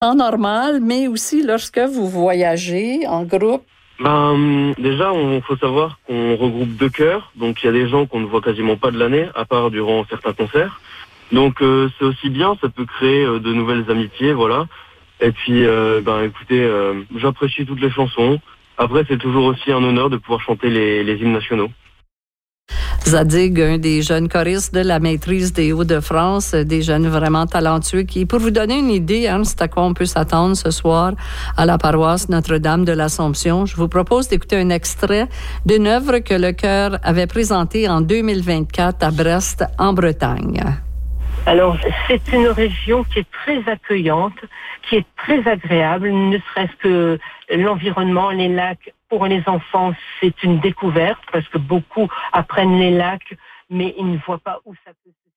En normal, mais aussi lorsque vous voyagez en groupe? Déjà, faut savoir qu'on regroupe 2 chœurs, donc il y a des gens qu'on ne voit quasiment pas de l'année, à part durant certains concerts. Donc c'est aussi bien, ça peut créer de nouvelles amitiés, voilà. Et puis, écoutez, j'apprécie toutes les chansons. Après, c'est toujours aussi un honneur de pouvoir chanter les hymnes nationaux. Zadig, un des jeunes choristes de la Maîtrise des Hauts-de-France, des jeunes vraiment talentueux qui, pour vous donner une idée, c'est à quoi on peut s'attendre ce soir à la paroisse Notre-Dame de l'Assomption. Je vous propose d'écouter un extrait d'une œuvre que le chœur avait présentée en 2024 à Brest, en Bretagne. Alors, c'est une région qui est très accueillante, qui est très agréable, ne serait-ce que l'environnement, les lacs. Pour les enfants, c'est une découverte parce que beaucoup apprennent les lacs, mais ils ne voient pas où ça peut se